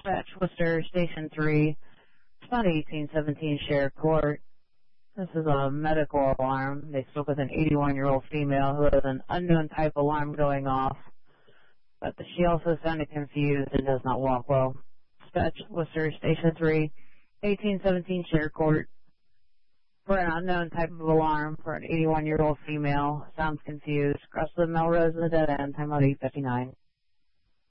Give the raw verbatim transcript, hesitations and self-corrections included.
Dispatch, Worcester, Station three. It's about eighteen seventeen Sheriff Court. This is a medical alarm. They spoke with an eighty-one-year-old female who has an unknown type alarm going off, but she also sounded confused and does not walk well. Dispatch, Worcester, Station three, eighteen seventeen Sheriff Court. For an unknown type of alarm for an eighty-one-year-old female, sounds confused. Cross the Melrose and the dead end, time out eight fifty-nine.